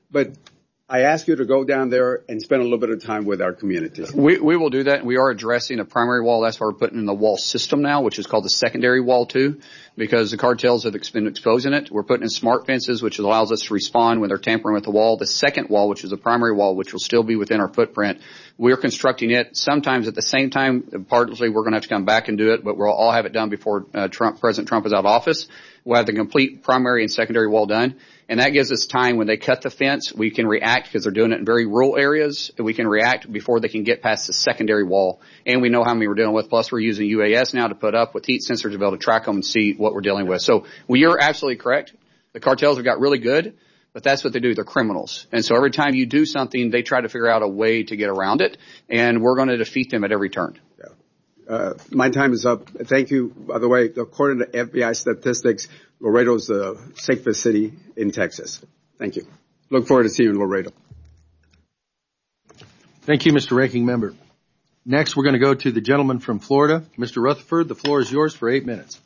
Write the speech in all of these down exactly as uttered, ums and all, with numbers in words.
but I ask you to go down there and spend a little bit of time with our communities. We, we will do that. We are addressing a primary wall. That's why we're putting in the wall system now, which is called the secondary wall too, because the cartels have been exposing it. We're putting in smart fences, which allows us to respond when they're tampering with the wall. The second wall, which is the primary wall, which will still be within our footprint, we're constructing it sometimes at the same time. Partly we're going to have to come back and do it, but we'll all have it done before uh, Trump, President Trump is out of office. We'll have the complete primary and secondary wall done. And that gives us time when they cut the fence, we can react because they're doing it in very rural areas. We can react before they can get past the secondary wall. And we know how many we're dealing with. Plus, we're using U A S now to put up with heat sensors to be able to track them and see what we're dealing with. So well, you're absolutely correct. The cartels have got really good, but that's what they do. They're criminals. And so every time you do something, they try to figure out a way to get around it. And we're going to defeat them at every turn. Yeah. Uh, my time is up. Thank you. By the way, according to F B I statistics, Laredo's the safest city in Texas. Thank you. Look forward to seeing you in Laredo. Thank you, Mister Ranking Member. Next, we're going to go to the gentleman from Florida. Mister Rutherford, the floor is yours for eight minutes.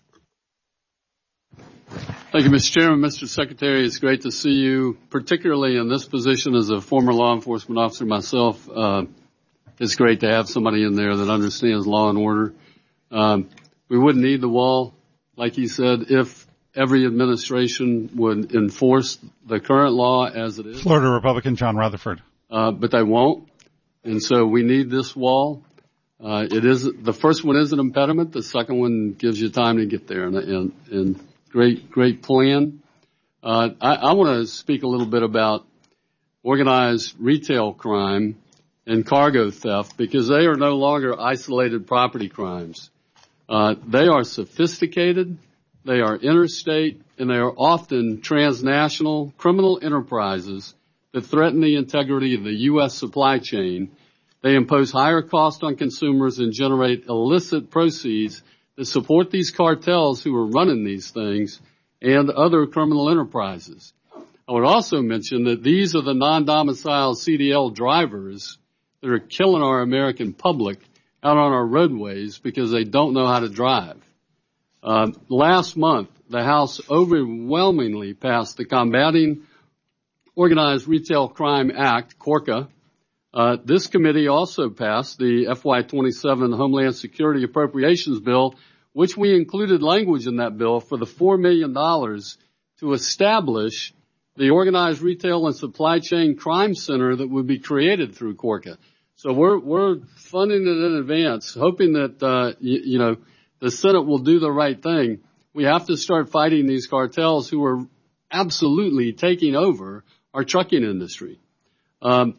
Thank you, Mister Chairman. Mister Secretary, it's great to see you, particularly in this position as a former law enforcement officer myself. Uh, it's great to have somebody in there that understands law and order. Um, we wouldn't need the wall, like he said, if every administration would enforce the current law as it is. Florida Republican John Rutherford. Uh, but they won't. And so we need this wall. Uh, it is, the first one is an impediment. The second one gives you time to get there. And, and, and great, great plan. Uh, I, I want to speak a little bit about organized retail crime and cargo theft because they are no longer isolated property crimes. Uh, they are sophisticated. They are interstate, and they are often transnational criminal enterprises that threaten the integrity of the U S supply chain. They impose higher costs on consumers and generate illicit proceeds that support these cartels who are running these things and other criminal enterprises. I would also mention that these are the non-domiciled C D L drivers that are killing our American public out on our roadways because they don't know how to drive. Uh, last month, the House overwhelmingly passed the Combating Organized Retail Crime Act, CORCA. Uh, this committee also passed the F Y twenty-seven Homeland Security Appropriations Bill, which we included language in that bill for the four million dollars to establish the Organized Retail and Supply Chain Crime Center that would be created through CORCA. So we're, we're funding it in advance, hoping that, uh, you, you know, the Senate will do the right thing. We have to start fighting these cartels who are absolutely taking over our trucking industry. Um,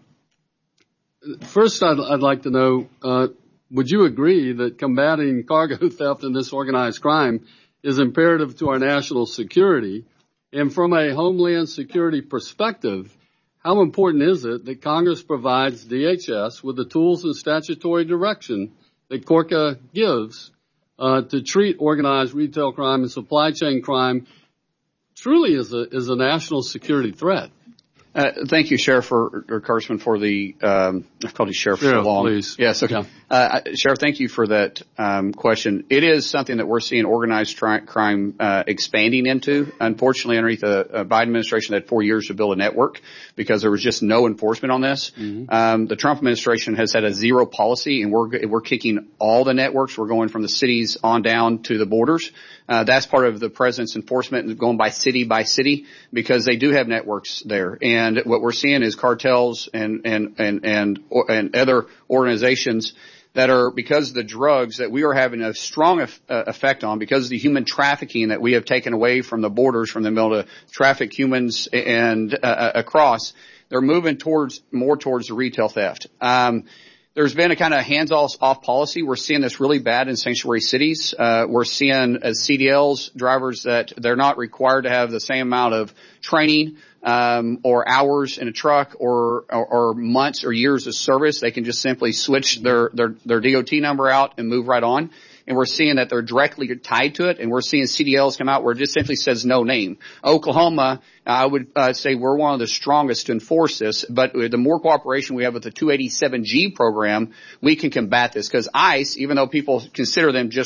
first, I'd, I'd like to know, uh, would you agree that combating cargo theft and this organized crime is imperative to our national security? And from a Homeland Security perspective, how important is it that Congress provides D H S with the tools and statutory direction that CORCA gives uh, to treat organized retail crime and supply chain crime truly as a, as a national security threat? Uh, thank you, Sheriff or, or Congressman, for the, um, I've called you Sheriff for so long. Please. Yes, okay. Yeah. Uh, Sheriff, thank you for that, um, question. It is something that we're seeing organized tri- crime, uh, expanding into. Unfortunately, underneath the uh, Biden administration, they had four years to build a network because there was just no enforcement on this. Mm-hmm. Um, the Trump administration has had a zero policy, and we're, we're kicking all the networks. We're going from the cities on down to the borders. Uh, that's part of the president's enforcement, going by city by city, because they do have networks there. And what we're seeing is cartels and, and, and, and, and other organizations that are, because of the drugs that we are having a strong uh, effect on, because of the human trafficking that we have taken away from the borders, from them able to traffic humans and uh, across, they're moving towards, more towards the retail theft. Um, There's been a kind of hands-off policy. We're seeing this really bad in sanctuary cities. Uh, we're seeing as C D Ls, drivers that they're not required to have the same amount of training, um, or hours in a truck or, or, or months or years of service. They can just simply switch their, their, their D O T number out and move right on. And we're seeing that they're directly tied to it, and we're seeing C D Ls come out where it just simply says no name. Oklahoma, I would uh, say we're one of the strongest to enforce this, but the more cooperation we have with the two eighty-seven G program, we can combat this, because ICE, even though people consider them just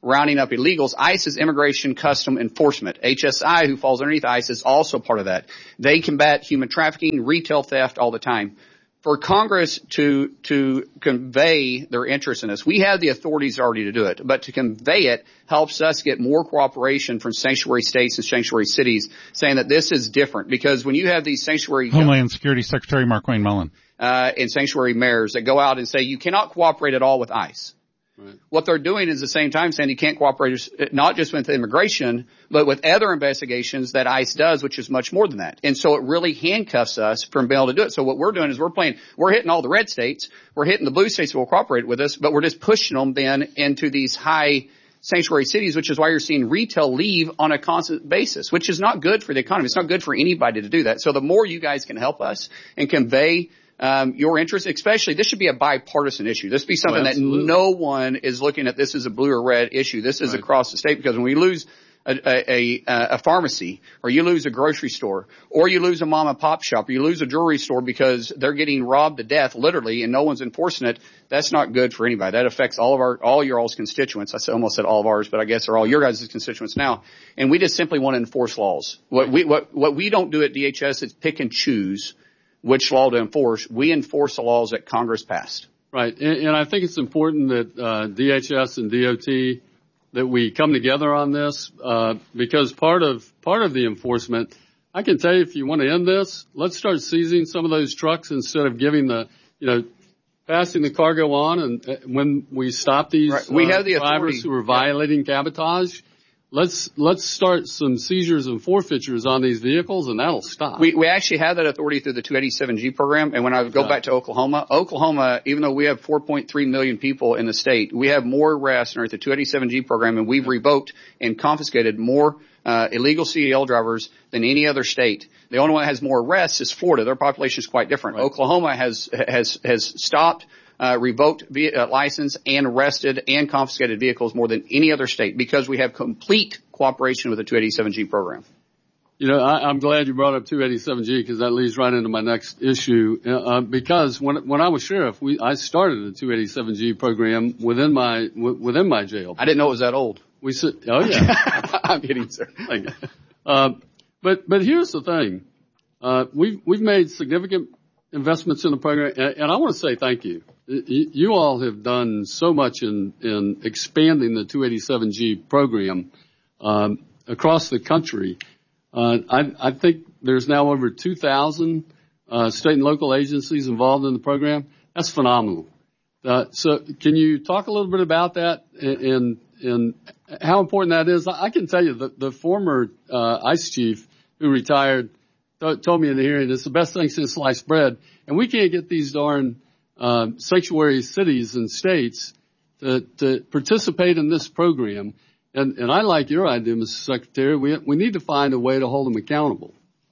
rounding up illegals. ICE is Immigration Custom Enforcement. H S I, who falls underneath ICE, is also part of that. They combat human trafficking, retail theft all the time. For Congress to to convey their interest in this, we have the authorities already to do it, but to convey it helps us get more cooperation from sanctuary states and sanctuary cities saying that this is different. Because when you have these sanctuary Homeland Security Secretary Markwayne Mullin uh and sanctuary mayors that go out and say you cannot cooperate at all with ICE. Right. What they're doing is at the same time saying you can't cooperate not just with immigration, but with other investigations that ICE does, which is much more than that. And so it really handcuffs us from being able to do it. So what we're doing is we're playing, we're hitting all the red states, we're hitting the blue states that will cooperate with us, but we're just pushing them then into these high sanctuary cities, which is why you're seeing retail leave on a constant basis, which is not good for the economy. It's not good for anybody to do that. So the more you guys can help us and convey Um, your interest, especially, this should be a bipartisan issue. This should be something oh, that no one is looking at this as a blue or red issue. This is right. across the state, because when we lose a, a, a, a pharmacy, or you lose a grocery store, or you lose a mom and pop shop, or you lose a jewelry store because they're getting robbed to death, literally, and no one's enforcing it, that's not good for anybody. That affects all of our, all your all's constituents. I almost said all of ours, but I guess they're all your guys' constituents now. And we just simply want to enforce laws. What we, what, what we don't do at D H S is pick and choose which law to enforce. We enforce the laws that Congress passed. Right. And, and I think it's important that uh, D H S and D O T, that we come together on this, uh, because part of part of the enforcement, I can tell you, if you want to end this, let's start seizing some of those trucks instead of giving the, you know, passing the cargo on. And uh, when we stop these right. we uh, have the drivers who are violating cabotage, Let's let's start some seizures and forfeitures on these vehicles, and that'll stop. We we actually have that authority through the two eighty-seven G program. And when I go yeah. back to Oklahoma, Oklahoma, even though we have four point three million people in the state, we have more arrests under the two eighty-seven G program, and we've revoked and confiscated more uh illegal C D L drivers than any other state. The only one that has more arrests is Florida. Their population is quite different. Right. Oklahoma has has has stopped. Uh, revoked via, uh, license and arrested and confiscated vehicles more than any other state, because we have complete cooperation with the two eighty-seven G program. You know, I, I'm glad you brought up two eighty-seven G, because that leads right into my next issue. Uh, because when when I was sheriff, we I started the two eighty-seven G program within my w- within my jail. I didn't know it was that old. We said, oh yeah, I'm kidding, sir. Thank you. Uh, but but here's the thing, uh, we've we've made significant investments in the program, and, and I want to say thank you. You all have done so much in, in expanding the two eighty-seven G program um, across the country. Uh, I, I think there's now over two thousand uh, state and local agencies involved in the program. That's phenomenal. Uh, so can you talk a little bit about that and, and how important that is? I can tell you that the former uh, ICE chief who retired th- told me in the hearing, it's the best thing since sliced bread, and we can't get these darn Uh, sanctuary cities and states to, to participate in this program. And, and I like your idea, Mister Secretary. We, we need to find a way to hold them accountable.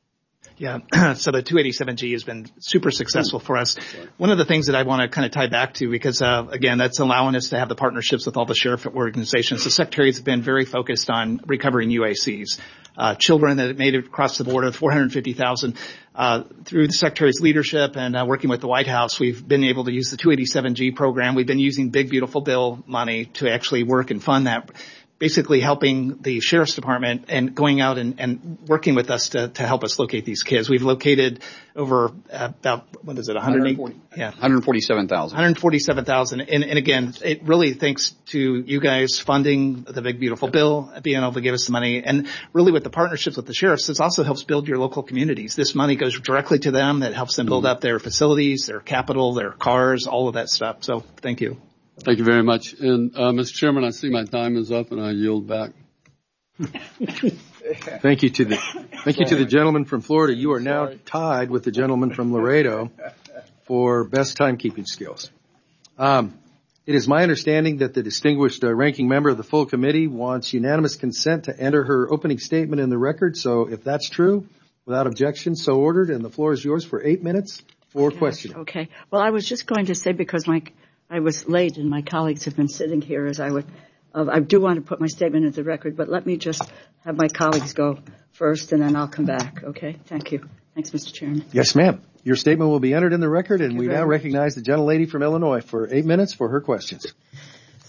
Yeah. So the two eighty-seven G has been super successful for us. One of the things that I want to kind of tie back to, because, uh, again, that's allowing us to have the partnerships with all the sheriff organizations. The secretaries have been very focused on recovering U A Cs. Uh, children that made it across the border, four hundred fifty thousand. Uh, through the Secretary's leadership and uh, working with the White House, we've been able to use the two eighty-seven G program. We've been using Big Beautiful Bill money to actually work and fund that, basically helping the Sheriff's Department and going out and, and working with us to, to help us locate these kids. We've located over uh, about, what is it, one hundred eighty? Yeah. one hundred forty-seven thousand. one hundred forty-seven thousand. And, and again, it really thanks to you guys funding the Big Beautiful Bill, being able to give us the money. And really with the partnerships with the sheriffs, this also helps build your local communities. This money goes directly to them. That helps them build up their facilities, their capital, their cars, all of that stuff. So thank you. Thank you very much. And, uh, Mister Chairman, I see my time is up and I yield back. Thank you to the, thank you to the gentleman from Florida. You are now tied with the gentleman from Laredo for best timekeeping skills. Um, it is my understanding that the distinguished uh, ranking member of the full committee wants unanimous consent to enter her opening statement in the record. So if that's true, without objection, so ordered, and the floor is yours for eight minutes for okay. questioning. Okay. Well, I was just going to say, because my I was late and my colleagues have been sitting here as I would, uh, I do want to put my statement into the record, but let me just have my colleagues go first and then I'll come back. Okay. Thank you. Thanks, Mister Chairman. Yes, ma'am. Your statement will be entered in the record, and we now much. recognize the gentlelady from Illinois for eight minutes for her questions.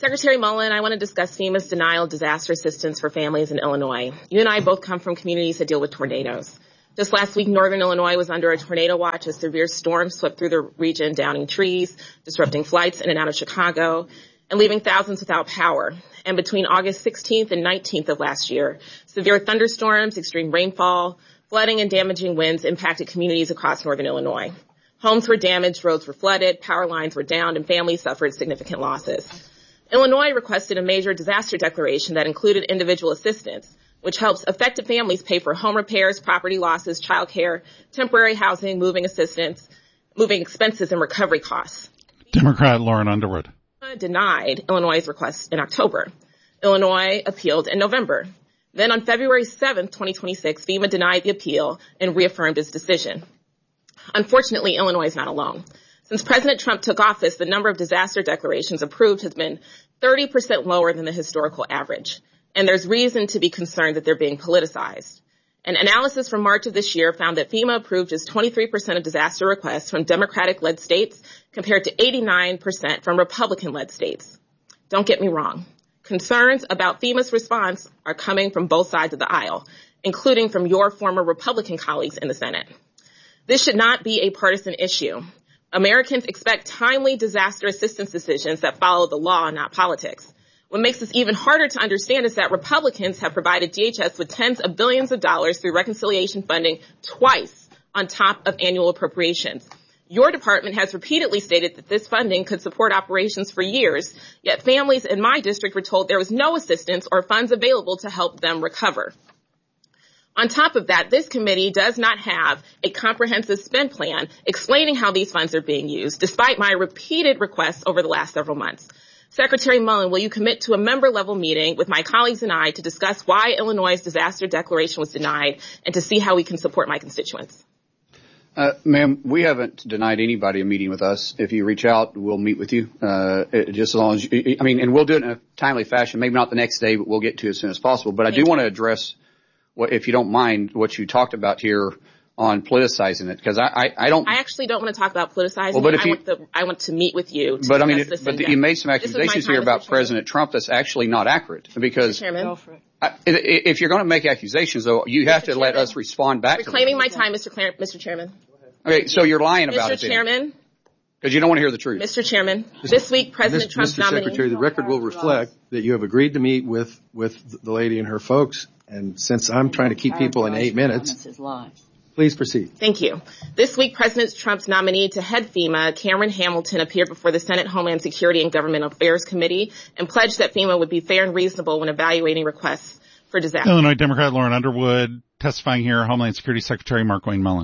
Secretary Mullen, I want to discuss FEMA's denial of disaster assistance for families in Illinois. You and I both come from communities that deal with tornadoes. Just last week, northern Illinois was under a tornado watch as severe storms swept through the region, downing trees, disrupting flights in and out of Chicago, and leaving thousands without power. And between August sixteenth and nineteenth of last year, severe thunderstorms, extreme rainfall, flooding, and damaging winds impacted communities across northern Illinois. Homes were damaged, roads were flooded, power lines were downed, and families suffered significant losses. Illinois requested a major disaster declaration that included individual assistance, which helps affected families pay for home repairs, property losses, child care, temporary housing, moving assistance, moving expenses, and recovery costs. Democrat Lauren Underwood Denied Illinois' request in October. Illinois appealed in November. Then on February seventh, twenty twenty-six, FEMA denied the appeal and reaffirmed its decision. Unfortunately, Illinois is not alone. Since President Trump took office, the number of disaster declarations approved has been thirty percent lower than the historical average. And there's reason to be concerned that they're being politicized. An analysis from March of this year found that FEMA approved just twenty-three percent of disaster requests from Democratic-led states compared to eighty-nine percent from Republican-led states. Don't get me wrong. Concerns about FEMA's response are coming from both sides of the aisle, including from your former Republican colleagues in the Senate. This should not be a partisan issue. Americans expect timely disaster assistance decisions that follow the law, not politics. What makes this even harder to understand is that Republicans have provided D H S with tens of billions of dollars through reconciliation funding twice on top of annual appropriations. Your department has repeatedly stated that this funding could support operations for years, yet families in my district were told there was no assistance or funds available to help them recover. On top of that, this committee does not have a comprehensive spend plan explaining how these funds are being used, despite my repeated requests over the last several months. Secretary Mullen, will you commit to a member-level meeting with my colleagues and I to discuss why Illinois' disaster declaration was denied and to see how we can support my constituents? Uh, ma'am, we haven't denied anybody a meeting with us. If you reach out, we'll meet with you. Uh, it, just as long as you, I mean, and we'll do it in a timely fashion. Maybe not the next day, but we'll get to it as soon as possible. But I do want to address what, if you don't mind, what you talked about here on politicizing it, because I, I, I don't. I actually don't want to talk about politicizing. Well, but if I, you, want the, I want to meet with you. To but I mean, it, but the, you made some accusations here about Mister President Trump that's actually not accurate. Because Chairman, I, if you're going to make accusations, though, you have Mister to let Chairman, us respond back. Reclaiming to my time, Mister Clare, Mister Chairman. Okay, so you're lying about Mister it, Chairman. Because you don't want to hear the truth. Mister Chairman, this week President Mister Trump's nominee. Mister Secretary, the record will reflect that you have agreed to meet with, with the lady and her folks. And since I'm trying to keep people in eight minutes, please proceed. Thank you. This week, President Trump's nominee to head FEMA, Cameron Hamilton, appeared before the Senate Homeland Security and Government Affairs Committee and pledged that FEMA would be fair and reasonable when evaluating requests for disaster. Illinois Democrat Lauren Underwood testifying here, Homeland Security Secretary Markwayne Mullin.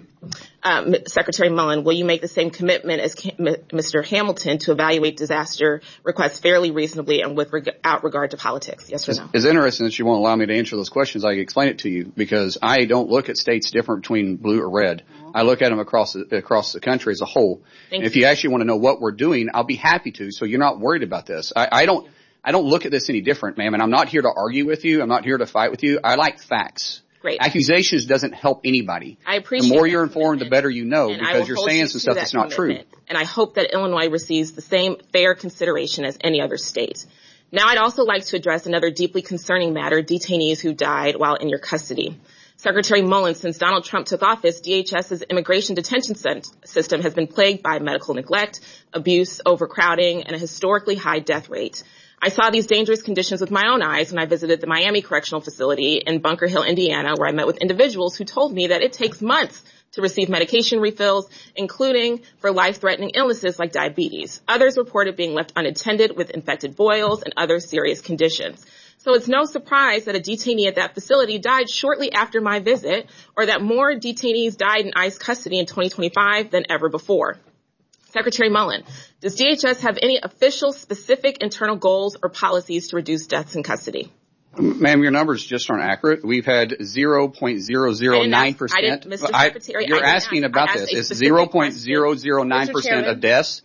Um, Secretary Mullen, will you make the same commitment as Mister Hamilton to evaluate disaster requests fairly, reasonably, and without regard to politics? Yes or no? It's interesting that you won't allow me to answer those questions. I can explain it to you because I don't look at states different between blue or red. I look at them across the, across the country as a whole. Thank if you. you actually want to know what we're doing, I'll be happy to. So you're not worried about this. I, I don't. I don't look at this any different, ma'am. And I'm not here to argue with you. I'm not here to fight with you. I like facts. Great. Accusations doesn't help anybody. I appreciate The more that you're informed, the better you know, and because you're saying some stuff that's not true. And I hope that Illinois receives the same fair consideration as any other state. Now, I'd also like to address another deeply concerning matter, detainees who died while in your custody. Secretary Mullen, since Donald Trump took office, DHS's immigration detention system has been plagued by medical neglect, abuse, overcrowding, and a historically high death rate. I saw these dangerous conditions with my own eyes when I visited the Miami Correctional Facility in Bunker Hill, Indiana, where I met with individuals who told me that it takes months to receive medication refills, including for life-threatening illnesses like diabetes. Others reported being left unattended with infected boils and other serious conditions. So it's no surprise that a detainee at that facility died shortly after my visit, or that more detainees died in ICE custody in twenty twenty-five than ever before. Secretary Mullen, does D H S have any official specific internal goals or policies to reduce deaths in custody? Ma'am, your numbers just aren't accurate. We've had zero point zero zero nine percent. I didn't, Mister I, Secretary, you're I asking ask. about I this. asked It's zero point zero zero nine percent Chairman, of deaths.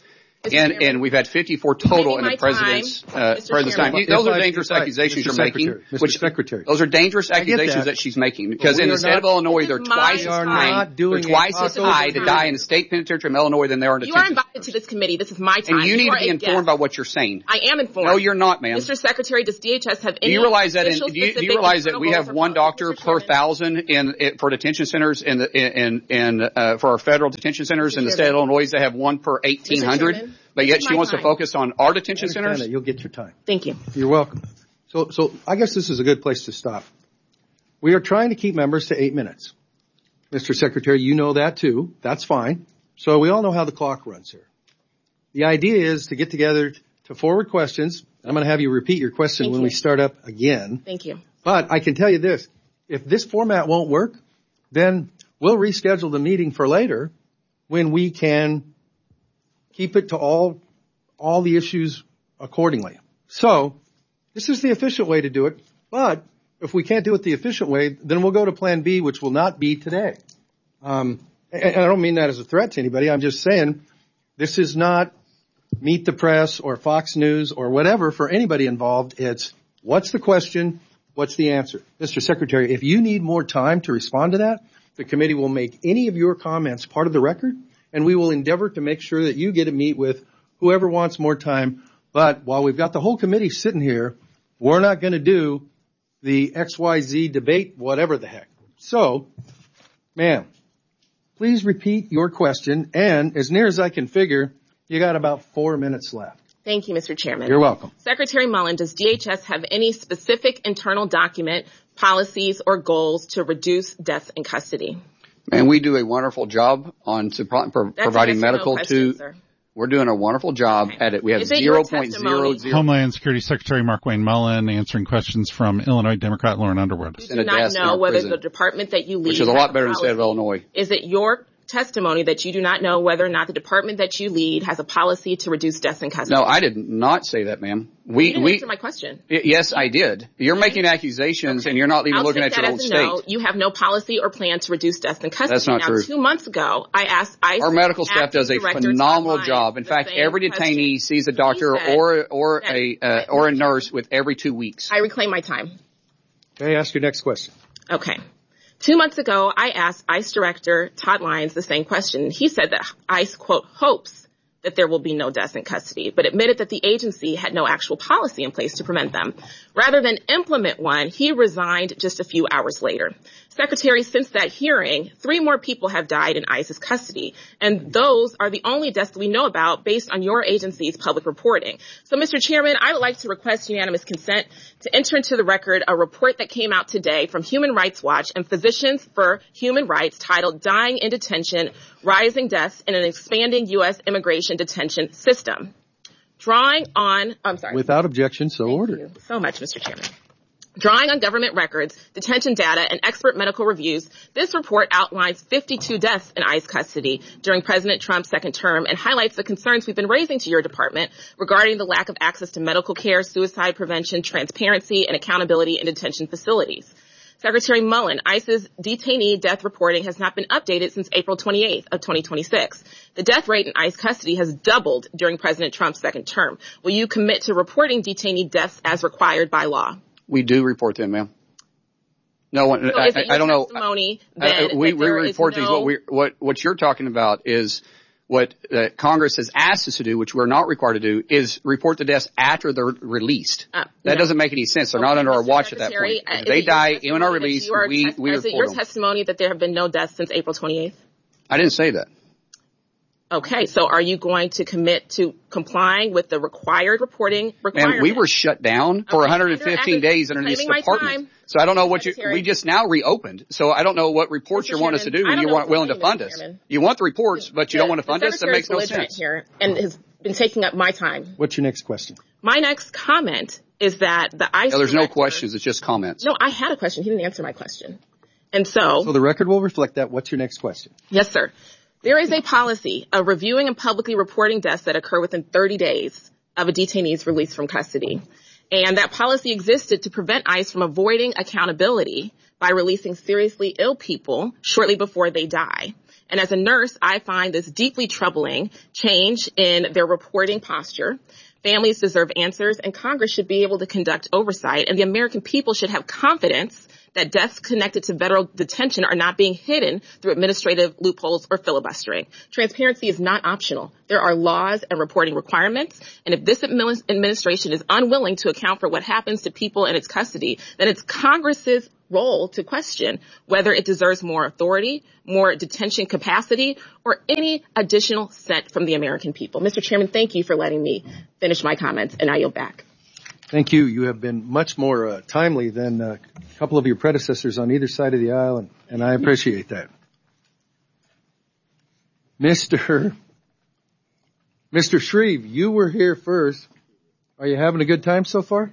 And, and we've had fifty-four total in the president's, uh, president's time. Chairman. Those If are I- dangerous if I- accusations Mister you're making. Secretary, Mister Which, Secretary. Those are dangerous I get accusations that. that. she's making. Because we in are the state not- of Illinois, This they're is twice my as time. high. not doing They're a twice as taco high to review. die in the state penitentiary of Illinois than they are in You are detention invited to this committee. This is my time. And you need are to be a informed guest. by what you're saying. I am informed. No, you're not, ma'am. Mister Secretary, does D H S have Do any you realize that? In, official do, you, do specific you realize that we internal have goals or one policies, doctor Mister per Chairman? thousand in, in for detention centers in the in in uh, for our federal detention centers Mister in the state of Chairman. Illinois? They have one per eighteen hundred, Chairman, but yet this is she my wants time. to focus on our detention I understand centers. that. You'll get your time. Thank you. You're welcome. So, so I guess this is a good place to stop. We are trying to keep members to eight minutes. Mister Secretary, you know that too. That's fine. So we all know how the clock runs here. The idea is to get together to forward questions. I'm going to have you repeat your question Thank when you. we start up again. Thank you. But I can tell you this. If this format won't work, then we'll reschedule the meeting for later when we can keep it to all, all the issues accordingly. So this is the efficient way to do it. But if we can't do it the efficient way, then we'll go to Plan B, which will not be today. Um, and I don't mean that as a threat to anybody. I'm just saying this is not Meet the Press or Fox News or whatever for anybody involved. It's what's the question? What's the answer? Mister Secretary, if you need more time to respond to that, the committee will make any of your comments part of the record, and we will endeavor to make sure that you get to meet with whoever wants more time. But while we've got the whole committee sitting here, we're not going to do the X Y Z debate, whatever the heck. So, ma'am, please repeat your question, and as near as I can figure, you got about four minutes left. Thank you, Mister Chairman. You're welcome. Secretary Mullen, does D H S have any specific internal document, policies, or goals to reduce deaths in custody? And we do a wonderful job on to pro- pro- That's a providing yes or no medical question, to. sir. We're doing a wonderful job Okay. at it. We have Is it your zero point zero testimony- zero. Homeland Security Secretary Markwayne Mullen answering questions from Illinois Democrat Lauren Underwood. You in do a not desk in know our whether prison, the department that you lead which is a has lot better than the state of policy. Illinois. Is it your testimony that you do not know whether or not the department that you lead has a policy to reduce deaths in custody? No, I did not say that, ma'am. We You didn't we answer my question. y- yes, I did. You're making accusations, and you're not even I'll looking take at your that own as a state. no. You have no policy or plan to reduce deaths in custody. That's not now, true. Two months ago, I asked ICE. Our medical staff acting does a director phenomenal Todd job. Lyons In the fact, same every question. detainee sees a doctor He said or or that- a uh, or a nurse with every two weeks. I reclaim my time. Okay, ask your next question. Okay. Two months ago, I asked ICE Director Todd Lyons the same question. He said that ICE, quote, hopes that there will be no deaths in custody, but admitted that the agency had no actual policy in place to prevent them. Rather than implement one, he resigned just a few hours later. Secretary, since that hearing, three more people have died in ICE's custody, and those are the only deaths that we know about based on your agency's public reporting. So, Mister Chairman, I would like to request unanimous consent to enter into the record a report that came out today from Human Rights Watch and Physicians for Human Rights titled Dying in Detention, Rising Deaths in an Expanding U S Immigration Detention System. Drawing on, I'm sorry. Without objection, so ordered. Thank you so much, Mister Chairman. Drawing on government records, detention data, and expert medical reviews, this report outlines fifty-two deaths in ICE custody during President Trump's second term and highlights the concerns we've been raising to your department regarding the lack of access to medical care, suicide prevention, transparency, and accountability in detention facilities. Secretary Mullen, ICE's detainee death reporting has not been updated since April twenty-eighth of twenty twenty-six. The death rate in ICE custody has doubled during President Trump's second term. Will you commit to reporting detainee deaths as required by law? We do report them, ma'am. No one. So I, is it your I don't know. testimony Uh, then we that we there is report these. no- What we what what you're talking about is what uh, Congress has asked us to do, which we're not required to do, is report the deaths after they're released. Uh, that no. doesn't make any sense. They're not Okay, under our Mister watch at that Secretary, point. uh, If is they it your die in testimony our that release, you are we tes- we Is it your report them. testimony that there have been no deaths since April twenty-eighth? I didn't say that. Okay, so are you going to commit to complying with the required reporting requirement? And we were shut down for Okay, one hundred fifteen under- days under this reclaiming my department. time. So I don't know what you, Secretary. we just now reopened. So I don't know what reports Mister you want us to do Chairman, I when don't you know weren't willing to what's fund happening, us. Mister Chairman. You want the reports, but you don't The- want to fund the us? That makes no Secretary's belligerent sense. here and has been taking up my time. What's your next question? My next comment is that the ICE No, there's no director- questions. It's just comments. No, I had a question. He didn't answer my question. And so, So the record will reflect that. What's your next question? yes, sir. There is a policy of reviewing and publicly reporting deaths that occur within thirty days of a detainee's release from custody. And that policy existed to prevent ICE from avoiding accountability by releasing seriously ill people shortly before they die. And as a nurse, I find this deeply troubling change in their reporting posture. Families deserve answers, and Congress should be able to conduct oversight, and the American people should have confidence that deaths connected to federal detention are not being hidden through administrative loopholes or filibustering. Transparency is not optional. There are laws and reporting requirements, and if this administration is unwilling to account for what happens to people in its custody, then it's Congress's role to question whether it deserves more authority, more detention capacity, or any additional cent from the American people. Mister Chairman, thank you for letting me finish my comments, and I yield back. Thank you. You have been much more uh, timely than uh, a couple of your predecessors on either side of the aisle, and, and I appreciate that. Mister Mister Shreve, you were here first. Are you having a good time so far?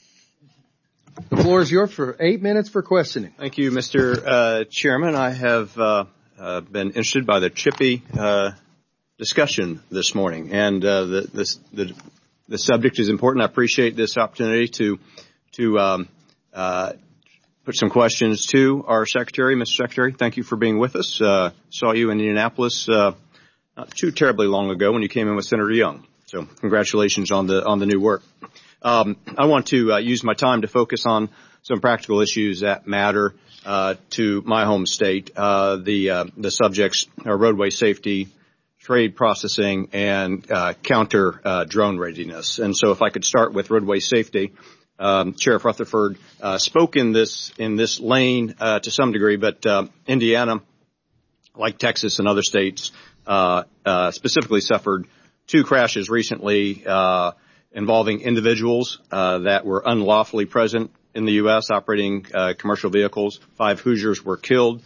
The floor is yours for eight minutes for questioning. Thank you, Mister Uh, Chairman. I have uh, uh, been interested by the CHIPPY uh, discussion this morning, and uh, the, this, the the subject is important. I appreciate this opportunity to to um, uh, put some questions to our Secretary. Mister Secretary, thank you for being with us. Uh, saw you in Indianapolis uh, not too terribly long ago when you came in with Senator Young. So congratulations on the on the new work. Um, I want to uh, use my time to focus on some practical issues that matter uh, to my home state. Uh, the uh, the subjects are roadway safety, trade processing, and uh, counter uh, drone readiness. And so, if I could start with roadway safety, um, Sheriff Rutherford uh, spoke in this in this lane uh, to some degree, but uh, Indiana, like Texas and other states, uh, uh, specifically suffered two crashes recently uh, involving individuals uh, that were unlawfully present in the U S operating uh, commercial vehicles. Five Hoosiers were killed.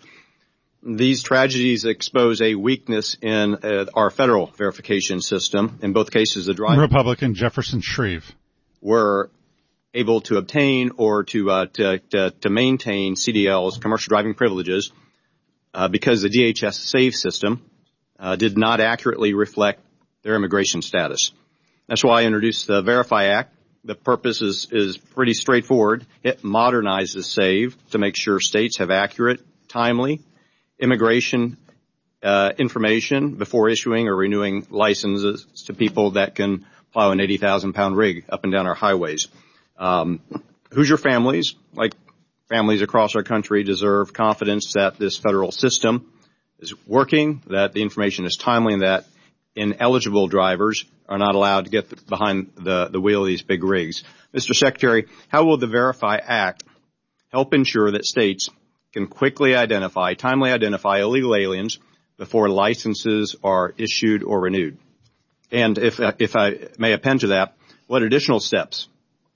These tragedies expose a weakness in uh, our federal verification system. In both cases, the drivers Republican Jefferson Shreve were able to obtain or to uh, to, to, to maintain C D Ls, commercial driving privileges, uh, because the D H S SAVE system uh, did not accurately reflect their immigration status. That's why I introduced the Verify Act. The purpose is, is pretty straightforward. It modernizes SAVE to make sure states have accurate, timely immigration uh, information before issuing or renewing licenses to people that can plow an eighty thousand pound rig up and down our highways. Um, Hoosier families, like families across our country, deserve confidence that this federal system is working, that the information is timely, and that ineligible drivers are not allowed to get behind the, the wheel of these big rigs. Mister Secretary, how will the Verify Act help ensure that states can quickly identify, timely identify illegal aliens before licenses are issued or renewed? And if, if I may append to that, what additional steps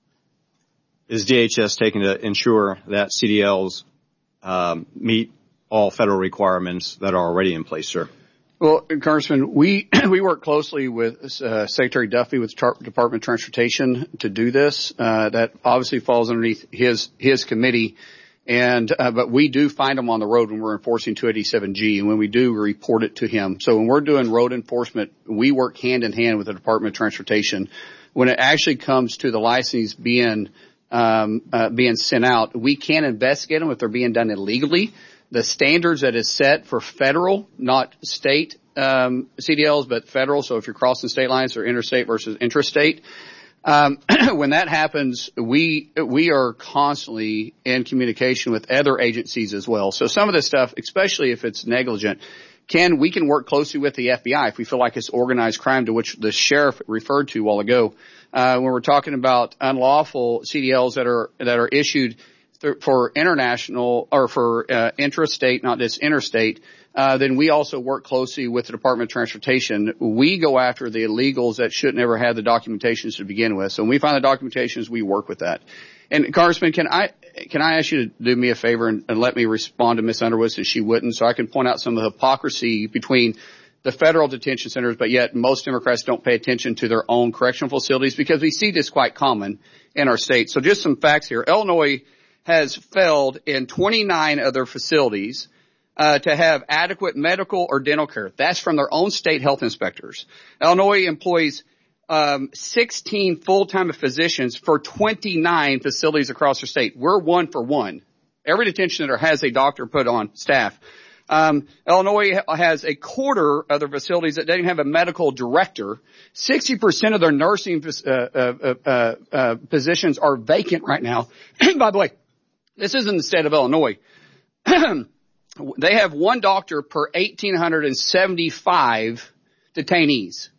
is D H S taking to ensure that C D Ls um, meet all federal requirements that are already in place, sir? Well, Congressman, we we work closely with uh, Secretary Duffy with the Department of Transportation to do this. Uh, that obviously falls underneath his his committee, and uh, but we do find them on the road when we're enforcing two eighty-seven G, and when we do, we report it to him. So when we're doing road enforcement, we work hand in hand with the Department of Transportation. When it actually comes to the license being um, uh, being sent out, we can investigate them if they're being done illegally. The standards that is set for federal, not state um, C D Ls, but federal. So if you're crossing state lines or interstate versus intrastate, um, when that happens, we we are constantly in communication with other agencies as well. So some of this stuff, especially if it's negligent, can we can work closely with the F B I if we feel like it's organized crime, to which the sheriff referred to a while ago. Uh, when we're talking about unlawful C D Ls that are that are issued for international or for uh, intrastate, not just interstate, uh, then we also work closely with the Department of Transportation. We go after the illegals that shouldn't ever have the documentations to begin with. So when we find the documentations, we work with that. And Congressman, can I can I ask you to do me a favor and, and let me respond to Miz Underwood since she wouldn't, so I can point out some of the hypocrisy between the federal detention centers, but yet most Democrats don't pay attention to their own correctional facilities, because we see this quite common in our state. So just some facts here. Illinois has failed in twenty-nine of their facilities uh, to have adequate medical or dental care. That's from their own state health inspectors. Illinois employs um, sixteen full-time physicians for twenty-nine facilities across the state. We're one for one. Every detention center has a doctor put on staff. Um, Illinois has a quarter of their facilities that don't have a medical director. sixty percent of their nursing uh, uh, uh, uh, positions are vacant right now. By the way, this is in the state of Illinois. They have one doctor per one thousand eight hundred seventy-five detainees.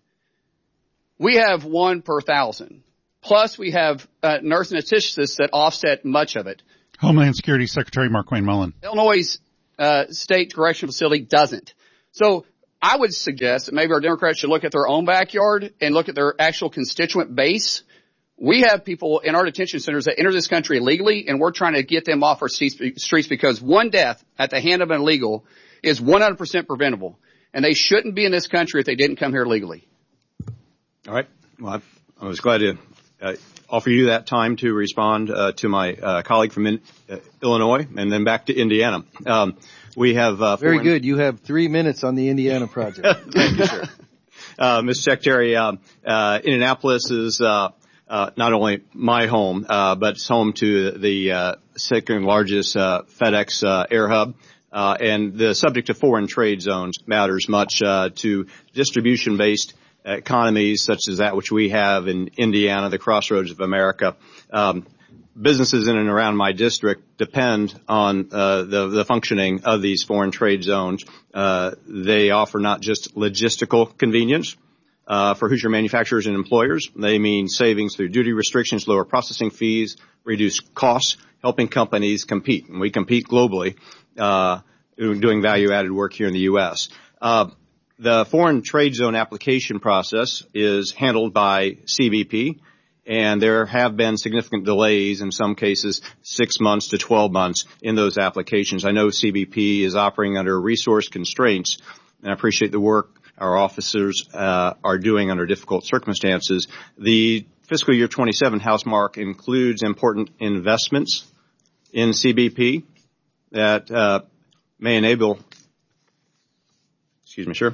We have one per thousand. Plus, we have uh, nurse anesthetists that offset much of it. Homeland Security Secretary Markwayne Mullin. Illinois' uh, state correctional facility doesn't. So I would suggest that maybe our Democrats should look at their own backyard and look at their actual constituent base. We have people in our detention centers that enter this country illegally, and we're trying to get them off our streets because one death at the hand of an illegal is one hundred percent preventable. And they shouldn't be in this country if they didn't come here legally. All right. Well, I was glad to uh, offer you that time to respond uh, to my uh, colleague from in, uh, Illinois and then back to Indiana. Um, we have uh, very good. You have three minutes on the Indiana project. Thank you, sir. Uh, Mister Secretary, uh, uh, Indianapolis is uh, uh, not only my home, uh, but it's home to the uh, second largest uh, FedEx uh, air hub. Uh, and the subject of foreign trade zones matters much uh, to distribution-based economies such as that which we have in Indiana, the crossroads of America. Um, businesses in and around my district depend on uh, the, the functioning of these foreign trade zones. Uh, they offer not just logistical convenience uh, for Hoosier manufacturers and employers. They mean savings through duty restrictions, lower processing fees, reduced costs, helping companies compete. And we compete globally, uh, doing value-added work here in the U S Uh, The foreign trade zone application process is handled by C B P, and there have been significant delays, in some cases six months to twelve months in those applications. I know C B P is operating under resource constraints, and I appreciate the work our officers uh, are doing under difficult circumstances. The fiscal year twenty-seven House mark includes important investments in C B P that uh, may enable, excuse me, sure.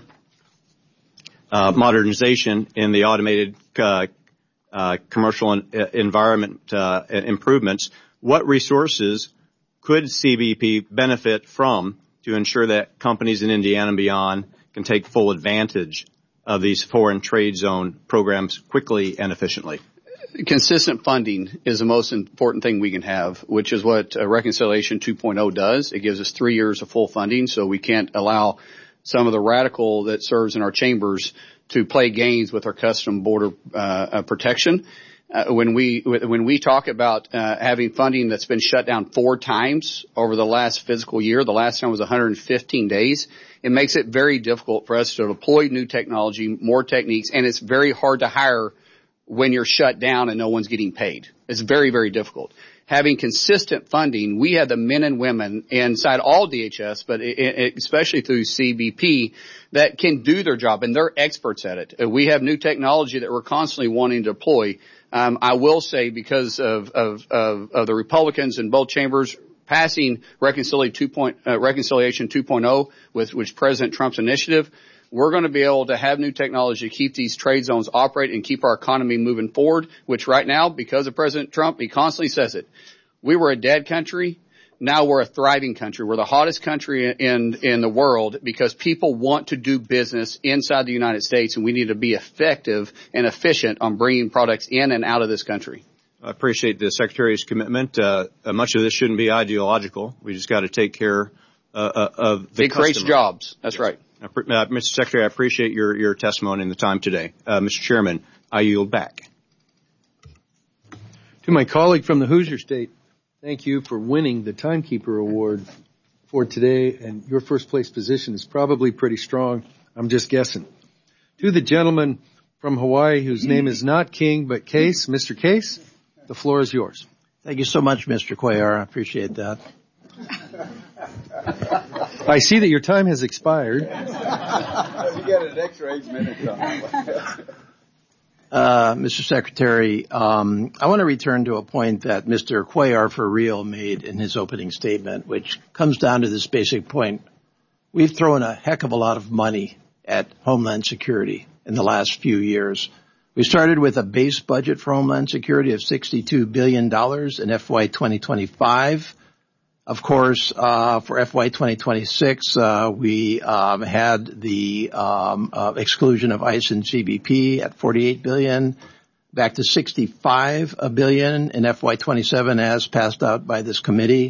Uh, modernization in the automated uh, uh, commercial en- environment uh, improvements. What resources could C B P benefit from to ensure that companies in Indiana and beyond can take full advantage of these foreign trade zone programs quickly and efficiently? Consistent funding is the most important thing we can have, which is what uh, Reconciliation two point oh does. It gives us three years of full funding, so we can't allow some of the radical that serves in our chambers to play games with our custom border uh, uh, protection. Uh, when we when we talk about uh, having funding that's been shut down four times over the last fiscal year, the last time was one hundred fifteen days, it makes it very difficult for us to deploy new technology, more techniques, and it's very hard to hire when you're shut down and no one's getting paid. It's very, very difficult. Having consistent funding, we have the men and women inside all D H S, but it, it, especially through C B P, that can do their job, and they're experts at it. We have new technology that we're constantly wanting to deploy. Um, I will say, because of, of, of, of the Republicans in both chambers passing Reconciliation two point oh, uh, Reconciliation two point oh, with which President Trump's initiative, we're going to be able to have new technology to keep these trade zones operate and keep our economy moving forward, which right now, because of President Trump, he constantly says it. We were a dead country. Now we're a thriving country. We're the hottest country in, in the world because people want to do business inside the United States, and we need to be effective and efficient on bringing products in and out of this country. I appreciate the Secretary's commitment. Uh, much of this shouldn't be ideological. We just got to take care uh, of the It creates customer. jobs. That's right. Uh, Mister Secretary, I appreciate your, your testimony and the time today. Uh, Mister Chairman, I yield back. To my colleague from the Hoosier State, thank you for winning the Timekeeper Award for today, and your first place position is probably pretty strong. I'm just guessing. To the gentleman from Hawaii whose name is not King but Case, Mister Case, the floor is yours. Thank you so much, Mister Cuellar. I appreciate that. I see that your time has expired. You get an extra eight minutes on that. Uh, Mister Secretary, um, I want to return to a point that Mister Cuellar for real made in his opening statement, which comes down to this basic point. We've thrown a heck of a lot of money at Homeland Security in the last few years. We started with a base budget for Homeland Security of sixty-two billion dollars in F Y twenty twenty-five. Of course, uh, for F Y twenty twenty-six, uh, we um, had the um, uh, exclusion of ICE and C B P at forty-eight billion dollars, back to sixty-five billion dollars in F Y twenty-seven as passed out by this committee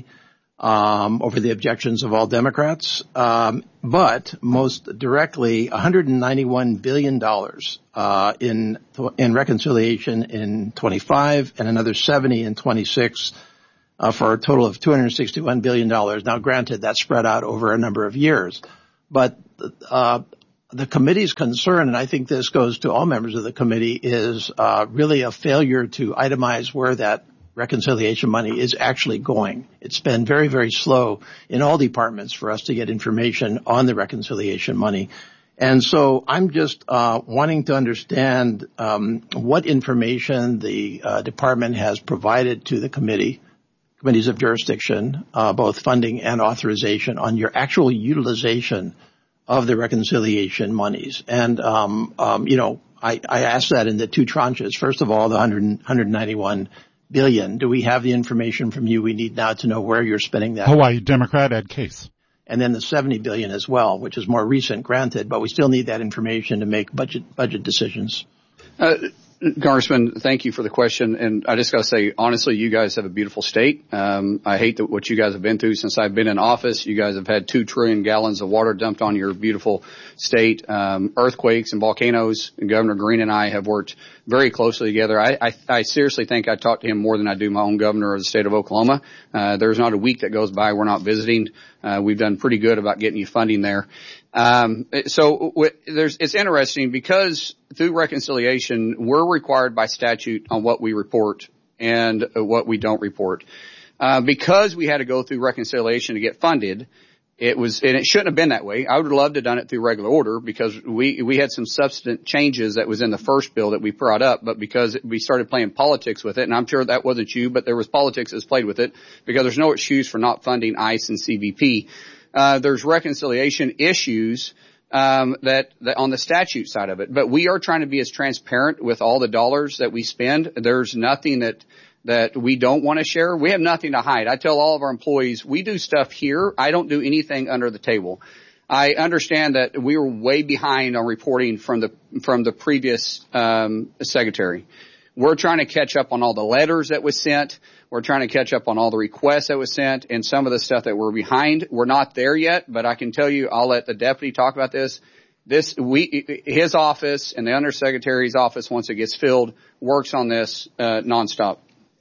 um, over the objections of all Democrats. Um, but most directly, one hundred ninety-one billion dollars uh, in in reconciliation in twenty-five and another seventy in twenty-six. Uh, for a total of two hundred sixty-one billion dollars. Now, granted, that's spread out over a number of years. But uh, the committee's concern, and I think this goes to all members of the committee, is uh, really a failure to itemize where that reconciliation money is actually going. It's been very, very slow in all departments for us to get information on the reconciliation money. And so I'm just uh, wanting to understand um, what information the uh, department has provided to the committee, committees of jurisdiction, uh, both funding and authorization, on your actual utilization of the reconciliation monies. And, um, um, you know, I, I asked that in the two tranches. First of all, the one hundred ninety-one billion dollars. Do we have the information from you we need now to know where you're spending that? Hawaii Democrat, Ed Case. And then the seventy billion dollars as well, which is more recent, granted, but we still need that information to make budget budget decisions. Uh, Congressman, thank you for the question. And I just got to say, honestly, you guys have a beautiful state. Um, I hate that what you guys have been through since I've been in office. You guys have had two trillion gallons of water dumped on your beautiful state. Um, earthquakes and volcanoes. And Governor Green and I have worked very closely together. I, I, I seriously think I talk to him more than I do my own governor of the state of Oklahoma. Uh, there's not a week that goes by we're not visiting. Uh, we've done pretty good about getting you funding there. Um, so w- there's, it's interesting because through reconciliation, we're required by statute on what we report and uh, what we don't report. Uh, because we had to go through reconciliation to get funded, it was, and it shouldn't have been that way. I would have loved to have done it through regular order because we, we had some substantive changes that was in the first bill that we brought up, but because we started playing politics with it, and I'm sure that wasn't you, but there was politics that's played with it because there's no excuse for not funding ICE and C B P. Uh, there's reconciliation issues, um, that, that on the statute side of it, but we are trying to be as transparent with all the dollars that we spend. There's nothing that, that we don't want to share. We have nothing to hide. I tell all of our employees, we do stuff here. I don't do anything under the table. I understand that we were way behind on reporting from the, from the previous, um, secretary. We're trying to catch up on all the letters that was sent. We're trying to catch up on all the requests that was sent and some of the stuff that we're behind. We're not there yet, but I can tell you, I'll let the deputy talk about this. This, we, his office and the undersecretary's office, once it gets filled, works on this, uh, nonstop.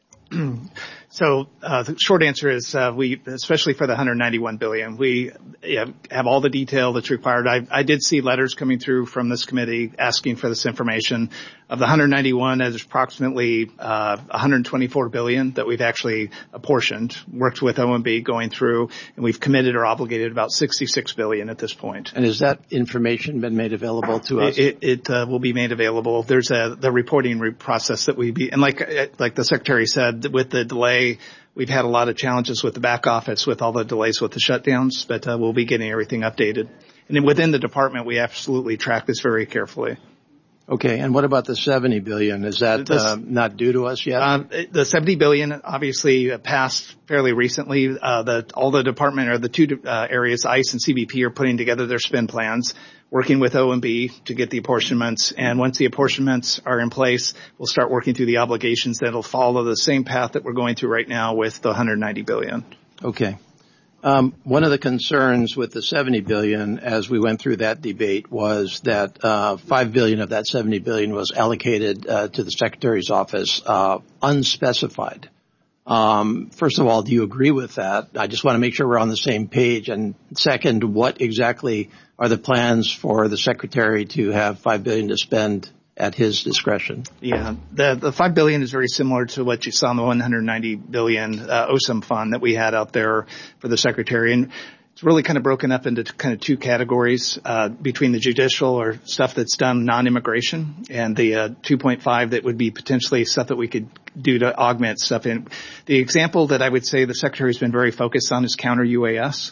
So uh, the short answer is uh, we, especially for the one hundred ninety-one billion dollars, we yeah, have all the detail that's required. I, I did see letters coming through from this committee asking for this information. Of the one hundred ninety-one, there's approximately uh, one hundred twenty-four billion dollars that we've actually apportioned, worked with O M B going through, and we've committed or obligated about sixty-six billion dollars at this point. And has that information been made available to us? It, it, it uh, will be made available. There's a the reporting re- process that we be, and like like the secretary said, with the delay, we've had a lot of challenges with the back office with all the delays with the shutdowns, but uh, we'll be getting everything updated. And then within the department, we absolutely track this very carefully. Okay, and what about the seventy billion dollars? Is that This, uh, not due to us yet? Um, the seventy billion dollars obviously passed fairly recently. Uh, the, all the department or the two uh, areas, ICE and C B P, are putting together their spend plans, working with O M B to get the apportionments. And once the apportionments are in place, we'll start working through the obligations that'll follow the same path that we're going through right now with the one hundred ninety billion dollars. Okay. Um, one of the concerns with the seventy billion dollars as we went through that debate was that uh, five billion dollars of that seventy billion dollars was allocated uh, to the Secretary's office uh, unspecified. Um, first of all, do you agree with that? I just want to make sure we're on the same page. And second, what exactly are the plans for the Secretary to have five billion dollars to spend at his discretion? Yeah, the the five billion dollars is very similar to what you saw in the one hundred ninety billion dollars uh, O S A M fund that we had out there for the Secretary. And it's really kind of broken up into kind of two categories uh, between the judicial or stuff that's done non-immigration and the uh, two point five that would be potentially stuff that we could do to augment stuff. And the example that I would say the Secretary has been very focused on is counter U A S.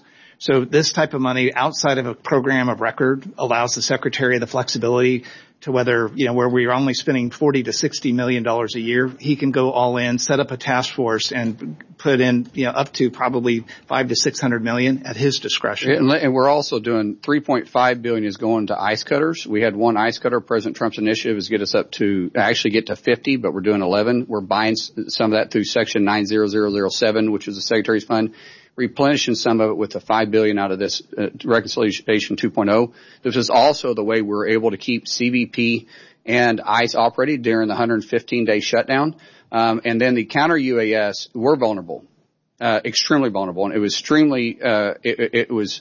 So this type of money outside of a program of record allows the Secretary the flexibility to whether, you know, where we're only spending forty to sixty million dollars a year, he can go all in, set up a task force and put in, you know, up to probably five to six hundred million at his discretion. And, and we're also doing three point five billion is going to ice cutters. We had one ice cutter. President Trump's initiative is get us up to actually get to fifty, but we're doing eleven. We're buying some of that through section nine zero zero zero seven, which is the Secretary's fund, replenishing some of it with the five billion dollars out of this uh, reconciliation two point oh. This is also the way we're able to keep C B P and ICE operating during the one hundred fifteen day shutdown. Um, and then the counter U A S, we're vulnerable, uh, extremely vulnerable. And it was extremely, uh, it, it was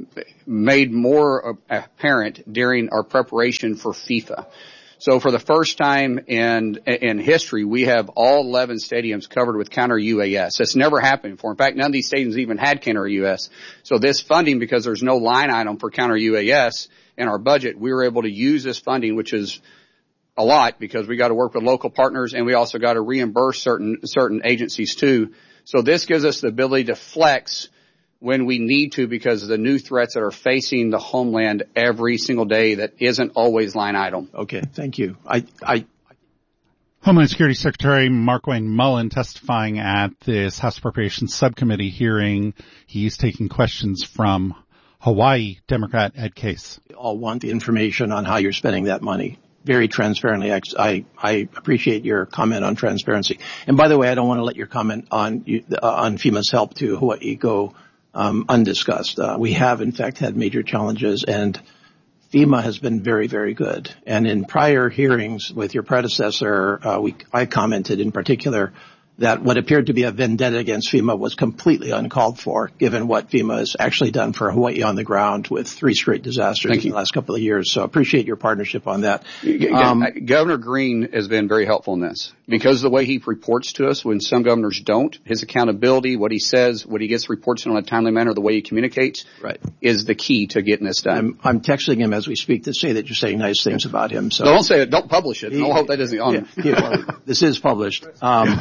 made more apparent during our preparation for FIFA. So for the first time in in history, we have all eleven stadiums covered with counter U A S. That's never happened before. In fact, none of these stadiums even had counter U A S. So this funding, because there's no line item for counter U A S in our budget, we were able to use this funding, which is a lot because we got to work with local partners and we also got to reimburse certain certain agencies too. So this gives us the ability to flex when we need to because of the new threats that are facing the homeland every single day that isn't always line item. Okay, thank you. I, I, Homeland Security Secretary Markwayne Mullin testifying at this House Appropriations Subcommittee hearing. He's taking questions from Hawaii Democrat Ed Case. We all want the information on how you're spending that money. Very transparently. I, I appreciate your comment on transparency. And by the way, I don't want to let your comment on, uh, on FEMA's help to Hawaii go Um, undiscussed. Uh, we have, in fact, had major challenges, and FEMA has been very, very good. And in prior hearings with your predecessor, uh, we, I commented in particular that what appeared to be a vendetta against FEMA was completely uncalled for, given what FEMA has actually done for Hawaii on the ground with three straight disasters Thank in you. the last couple of years. So I appreciate your partnership on that. Um, Governor Green has been very helpful in this because of the way he reports to us when some governors don't. His accountability, what he says, what he gets reports in a timely manner, the way he communicates right. is the key to getting this done. I'm, I'm texting him as we speak to say that you're saying nice things about him. So don't say it. Don't publish it. He, I hope that isn't on. Yeah, yeah, well, this is published. Um,